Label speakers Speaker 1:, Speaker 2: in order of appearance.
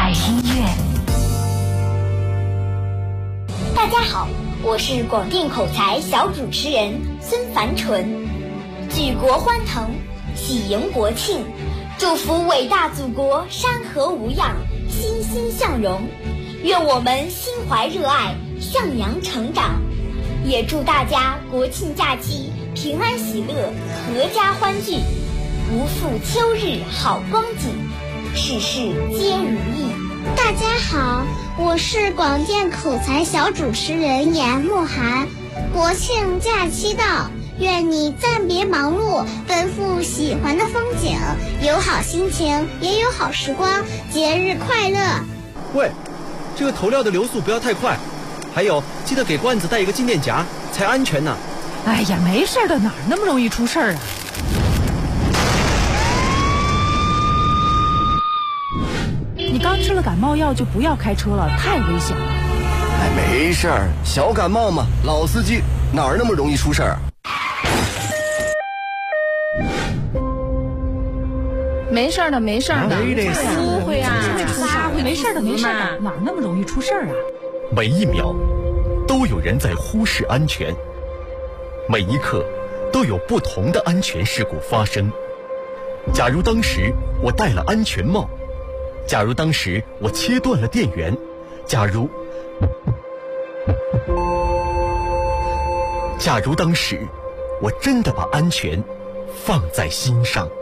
Speaker 1: 爱音乐。
Speaker 2: 大家好，我是广电口才小主持人孙凡纯。举国欢腾，喜迎国庆，祝福伟大祖国山河无恙，欣欣向荣。愿我们心怀热爱，向阳成长。也祝大家国庆假期平安喜乐，阖家欢聚，无负秋日好光景，事事皆如意。
Speaker 3: 大家好，我是广电口才小主持人严慕涵。国庆假期到，愿你暂别忙碌，奔赴喜欢的风景，有好心情，也有好时光，节日快乐。
Speaker 4: 喂，这个投料的流速不要太快，还有记得给罐子带一个静电夹，才安全呢。
Speaker 1: 哎呀，没事的，哪那么容易出事啊？你刚吃了感冒药就不要开车了，太危险了。
Speaker 5: 哎，没事儿，小感冒嘛，老司机哪儿那么容易出事儿？
Speaker 6: 没事儿的，没事儿的，
Speaker 1: 误会啊，没事的，没事的，哪那么容易出事儿啊？
Speaker 7: 每一秒都有人在忽视安全，每一刻都有不同的安全事故发生。假如当时我戴了安全帽，假如当时我切断了电源，假如当时我真的把安全放在心上。